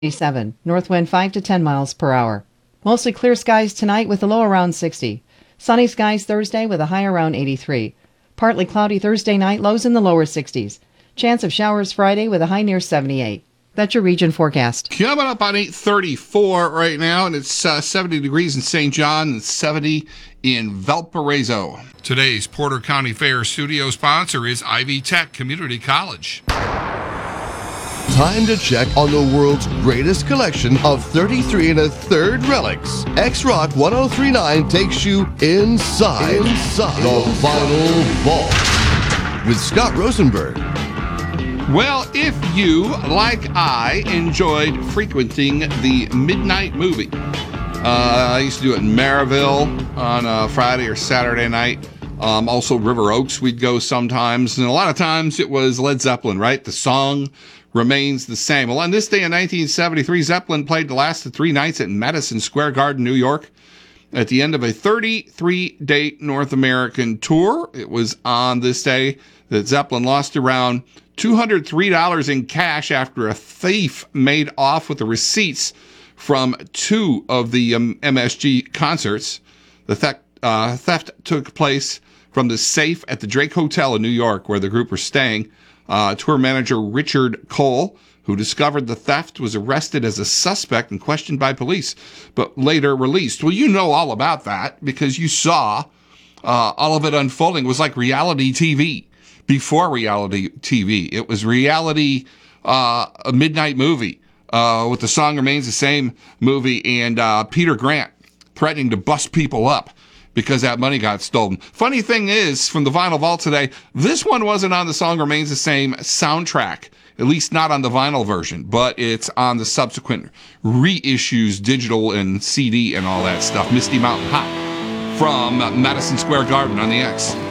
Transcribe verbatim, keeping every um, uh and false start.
eighty-seven. North wind five to ten miles per hour. Mostly clear skies tonight with a low around sixty. Sunny skies Thursday with a high around eighty-three. Partly cloudy Thursday night, lows in the lower sixties. Chance of showers Friday with a high near seventy-eight. That's your region forecast. Coming up on eight thirty-four right now, and it's uh, seventy degrees in Saint John and seventy in Valparaiso. Today's Porter County Fair studio sponsor is Ivy Tech Community College. Time to check on the world's greatest collection of thirty-three and a third relics. X-Rock ten thirty-nine takes you inside, inside the Vinyl Vault with Scott Rosenberg. Well, if you, like I, enjoyed frequenting the midnight movie, uh, I used to do it in Maryville on a Friday or Saturday night. Um, also River Oaks, we'd go sometimes. And a lot of times it was Led Zeppelin, right? The song remains the same. Well, on this day in nineteen seventy-three, Zeppelin played the last of three nights at Madison Square Garden, New York. At the end of a thirty-three day North American tour, it was on this day that Zeppelin lost around two hundred three dollars in cash after a thief made off with the receipts from two of the um, M S G concerts. The theft, uh, theft took place from the safe at the Drake Hotel in New York, where the group were staying. Uh, tour manager Richard Cole, who discovered the theft, was arrested as a suspect and questioned by police, but later released. Well, you know all about that because you saw uh, all of it unfolding. It was like reality T V. Before reality T V, it was reality, uh, a midnight movie, uh, with The Song Remains the Same movie, and uh, Peter Grant threatening to bust people up because that money got stolen. Funny thing is, from the Vinyl Vault today, this one wasn't on The Song Remains the Same soundtrack, at least not on the vinyl version, but it's on the subsequent reissues, digital and C D and all that stuff. Misty Mountain Hop from Madison Square Garden on the X.